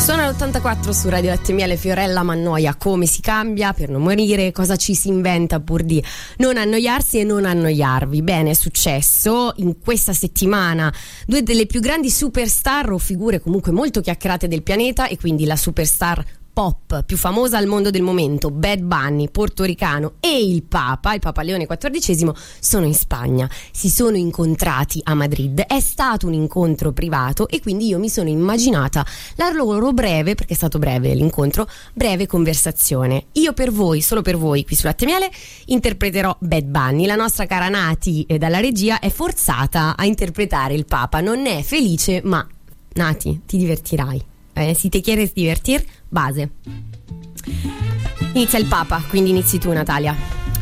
Sono all'84 su Radio Latte Miele. Fiorella Mannoia, come si cambia per non morire, cosa ci si inventa pur di non annoiarsi e non annoiarvi. Bene, è successo in questa settimana due delle più grandi superstar o figure comunque molto chiacchierate del pianeta, e quindi la superstar pop più famosa al mondo del momento, Bad Bunny, portoricano, e il Papa Leone XIV sono in Spagna. Si sono incontrati a Madrid, è stato un incontro privato e quindi io mi sono immaginata la loro breve, perché è stato breve l'incontro, breve conversazione. Io per voi, solo per voi qui su Latte Miele, interpreterò Bad Bunny. La nostra cara Nati dalla regia è forzata a interpretare il Papa, non ne è felice, ma Nati, ti divertirai. Si te quieres divertir, base. Inizia il Papa, quindi inizi tu, Natalia.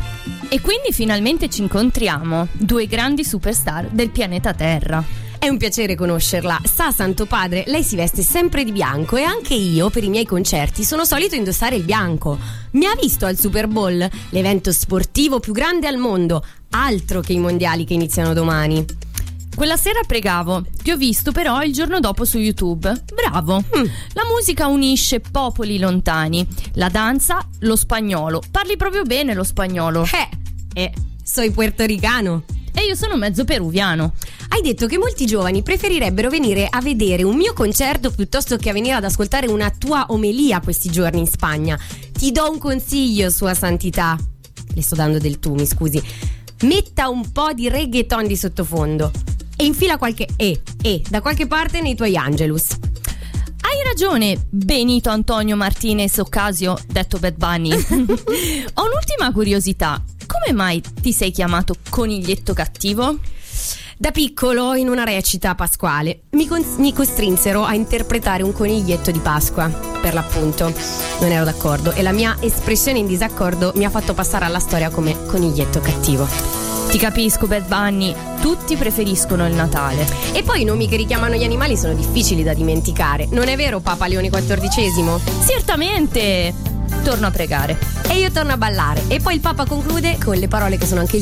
E quindi finalmente ci incontriamo, due grandi superstar del pianeta Terra. È un piacere conoscerla. Sa, Santo Padre, lei si veste sempre di bianco e anche io per i miei concerti sono solito indossare il bianco. Mi ha visto al Super Bowl, l'evento sportivo più grande al mondo, altro che i mondiali che iniziano domani. Quella sera pregavo, ti ho visto però il giorno dopo su YouTube. Bravo. La musica unisce popoli lontani, la danza, lo spagnolo. Parli proprio bene lo spagnolo. Soy puertoricano. E io sono mezzo peruviano. Hai detto che molti giovani preferirebbero venire a vedere un mio concerto piuttosto che a venire ad ascoltare una tua omelia questi giorni in Spagna. Ti do un consiglio, Sua Santità. Le sto dando del tu, mi scusi. Metta un po' di reggaeton di sottofondo e infila qualche da qualche parte nei tuoi Angelus. Hai ragione, Benito Antonio Martinez Ocasio, detto Bad Bunny. Ho un'ultima curiosità. Come mai ti sei chiamato Coniglietto Cattivo? Da piccolo, in una recita pasquale, mi costrinsero a interpretare un coniglietto di Pasqua, per l'appunto. Non ero d'accordo e la mia espressione in disaccordo mi ha fatto passare alla storia come Coniglietto Cattivo. Ti capisco, Bad Bunny, tutti preferiscono il Natale. E poi i nomi che richiamano gli animali sono difficili da dimenticare. Non è vero, Papa Leone XIV? Certamente! Torno a pregare. E io torno a ballare. E poi il Papa conclude con le parole che sono anche il